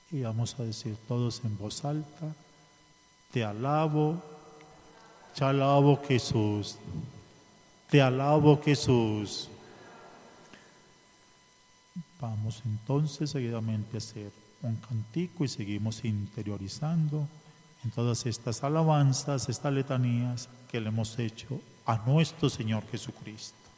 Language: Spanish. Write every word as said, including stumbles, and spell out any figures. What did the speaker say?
Y vamos a decir todos en voz alta: te alabo, te alabo Jesús, te alabo Jesús. Vamos entonces seguidamente a hacer un cantico y seguimos interiorizando en todas estas alabanzas, estas letanías que le hemos hecho a nuestro Señor Jesucristo.